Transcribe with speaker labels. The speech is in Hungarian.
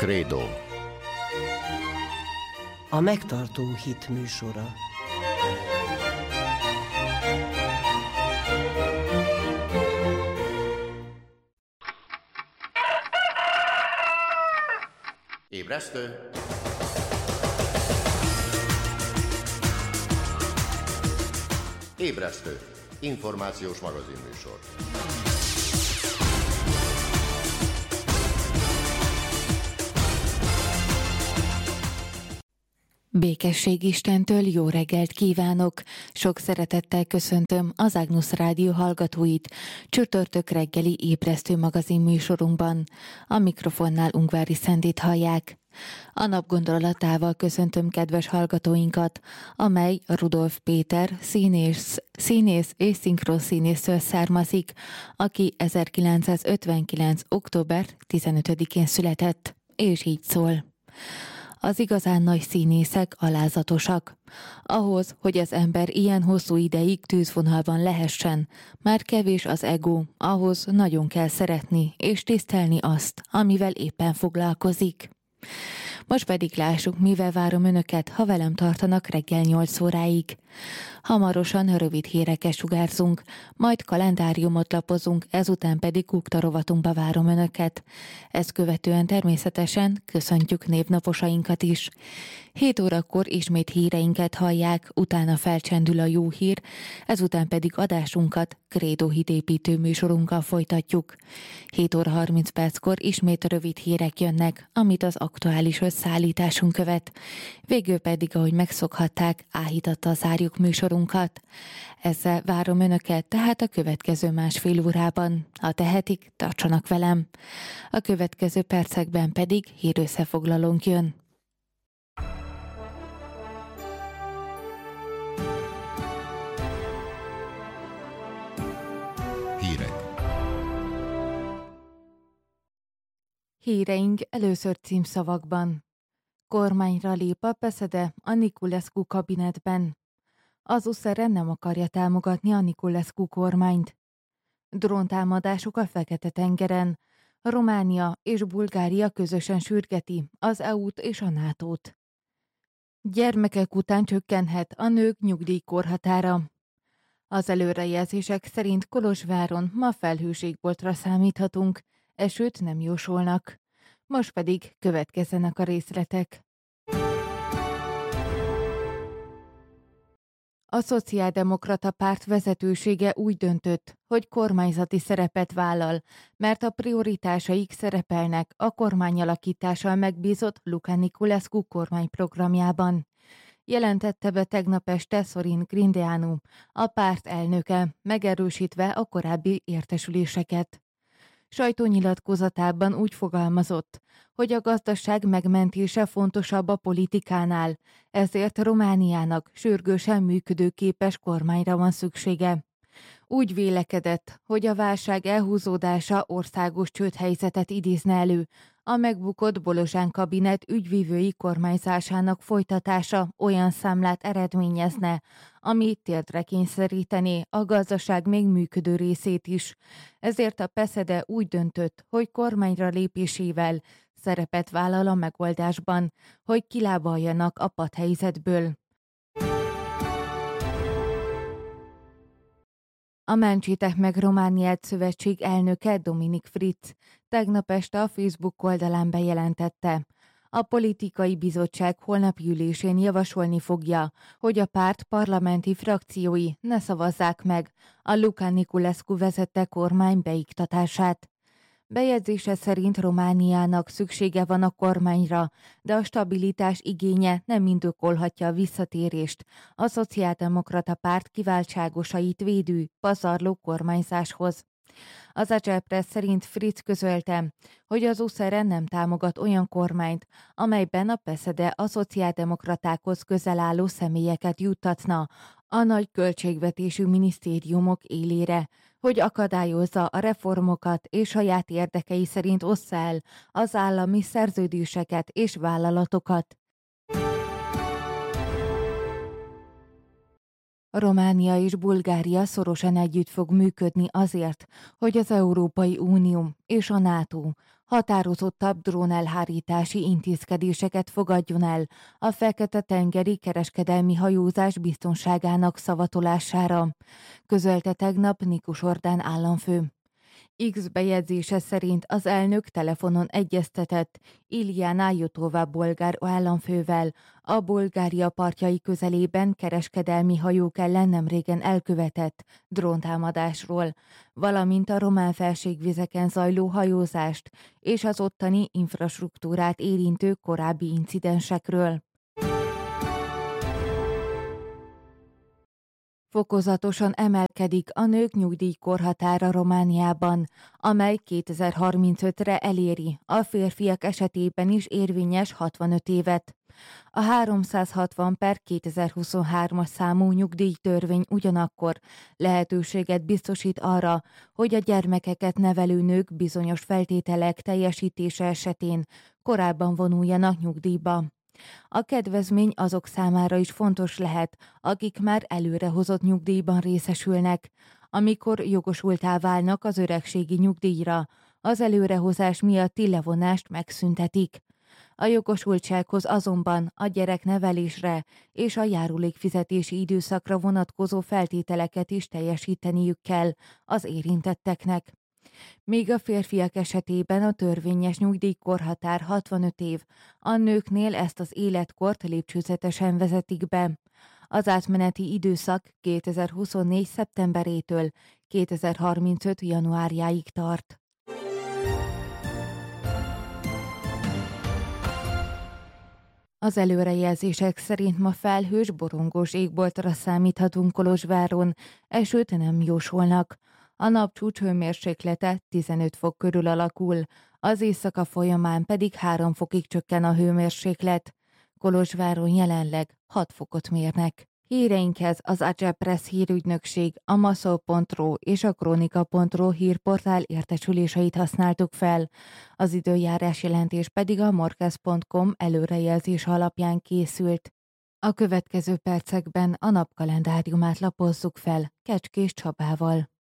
Speaker 1: Credo.
Speaker 2: A megtartó hit műsora.
Speaker 1: Ébresztő! Ébresztő! Információs magazinműsor.
Speaker 3: Békesség Istentől, jó reggelt kívánok! Sok szeretettel köszöntöm az Agnus Rádió hallgatóit csütörtök reggeli ébresztő magazin műsorunkban. A mikrofonnál Ungvári Szendit hallják. A nap gondolatával köszöntöm kedves hallgatóinkat, amely Rudolf Péter színész és szinkronszínésztől származik, aki 1959. október 15-én született, és így szól. Az igazán nagy színészek alázatosak. Ahhoz, hogy az ember ilyen hosszú ideig tűzvonalban lehessen, már kevés az ego, ahhoz nagyon kell szeretni és tisztelni azt, amivel éppen foglalkozik. Most pedig lássuk, mivel várom önöket, ha velem tartanak reggel 8 óráig. Hamarosan rövid híreket sugárzunk, majd kalendáriumot lapozunk, ezután pedig kukta rovatunkba várom önöket. Ezt követően természetesen köszöntjük névnaposainkat is. 7 órakor ismét híreinket hallják, utána felcsendül a jó hír, ezután pedig adásunkat Credo hitépítő műsorunkkal folytatjuk. 7 óra 30 perckor ismét rövid hírek jönnek, amit az aktuális összeállításunk követ. Végül pedig, ahogy megszokhatták, áhítattal zárjuk műsorunkat. Ezzel várom önöket, tehát a következő másfél órában. Ha tehetik, tartsanak velem. A következő percekben pedig hírösszefoglalónk jön. Híreink először címszavakban. Kormányra lép a PSZDE a Niculescu kabinetben. Az USZR nem akarja támogatni a Niculescu kormányt. Dróntámadások a Fekete-tengeren. Románia és Bulgária közösen sürgeti az EU-t és a NATO-t. Gyermekek után csökkenhet a nők nyugdíjkorhatára. Az előrejelzések szerint Kolozsváron ma felhőségboltra számíthatunk, esőt nem jósolnak. Most pedig következzenek a részletek. A Szociáldemokrata Párt vezetősége úgy döntött, hogy kormányzati szerepet vállal, mert a prioritásaik szerepelnek a kormányalakítással megbízott Luca Niculescu kormányprogramjában. Jelentette be tegnap este Sorin Grindeanu, a párt elnöke, megerősítve a korábbi értesüléseket. Sajtónyilatkozatában úgy fogalmazott, hogy a gazdaság megmentése fontosabb a politikánál, ezért Romániának sürgősen működőképes kormányra van szüksége. Úgy vélekedett, hogy a válság elhúzódása országos csődhelyzetet idézne elő, a megbukott Bolozsán kabinet ügyvívői kormányzásának folytatása olyan számlát eredményezne, ami térdre kényszerítené a gazdaság még működő részét is. Ezért a PSZDE úgy döntött, hogy kormányra lépésével szerepet vállal a megoldásban, hogy kilábaljanak a patthelyzetből. A Mentsétek meg Romániát szövetség elnöke Dominik Fritz tegnap este a Facebook oldalán bejelentette. A politikai bizottság holnapi ülésén javasolni fogja, hogy a párt parlamenti frakciói ne szavazzák meg a Luca Niculescu vezette kormány beiktatását. Bejegyzése szerint Romániának szüksége van a kormányra, de a stabilitás igénye nem indokolhatja a visszatérést a Szociáldemokrata Párt kiváltságosait védő, pazarló kormányzáshoz. Az Agile Press szerint Fritz közölte, hogy az USZR nem támogat olyan kormányt, amelyben a PSZDE a szociáldemokratákhoz közel álló személyeket juttatna a nagy költségvetésű minisztériumok élére, hogy akadályozza a reformokat és saját érdekei szerint ossza el az állami szerződéseket és vállalatokat. Románia és Bulgária szorosan együtt fog működni azért, hogy az Európai Unió és a NATO határozottabb drónelhárítási intézkedéseket fogadjon el a Fekete-tengeri kereskedelmi hajózás biztonságának szavatolására, közölte tegnap Nikus Ordán államfő. X bejegyzése szerint az elnök telefonon egyeztetett Iljana Jotova bolgár államfővel a Bulgária partjai közelében kereskedelmi hajók ellen nemrégen elkövetett dróntámadásról, valamint a román felségvizeken zajló hajózást és az ottani infrastruktúrát érintő korábbi incidensekről. Fokozatosan emelkedik a nők nyugdíjkorhatára Romániában, amely 2035-re eléri a férfiak esetében is érvényes 65 évet. A 360/2023-as számú nyugdíjtörvény ugyanakkor lehetőséget biztosít arra, hogy a gyermekeket nevelő nők bizonyos feltételek teljesítése esetén korábban vonuljanak nyugdíjba. A kedvezmény azok számára is fontos lehet, akik már előrehozott nyugdíjban részesülnek. Amikor jogosultá válnak az öregségi nyugdíjra, az előrehozás miatti levonást megszüntetik. A jogosultsághoz azonban a gyereknevelésre és a járulékfizetési időszakra vonatkozó feltételeket is teljesíteniük kell az érintetteknek. Míg a férfiak esetében a törvényes nyugdíjkorhatár 65 év, a nőknél ezt az életkort lépcsőzetesen vezetik be. Az átmeneti időszak 2024. szeptemberétől 2035. januárjáig tart. Az előrejelzések szerint ma felhős, borongós égboltra számíthatunk Kolozsváron, esőt nem jósolnak. A napcsúcs hőmérséklete 15 fok körül alakul, az éjszaka folyamán pedig 3 fokig csökken a hőmérséklet. Kolozsváron jelenleg 6 fokot mérnek. Híreinkhez az Agile Press hírügynökség, a Maszol.ro és a Kronika.ro hírportál értesüléseit használtuk fel. Az időjárás jelentés pedig a Morkez.com előrejelzés alapján készült. A következő percekben a napkalendáriumát lapozzuk fel Kecskés Csabával.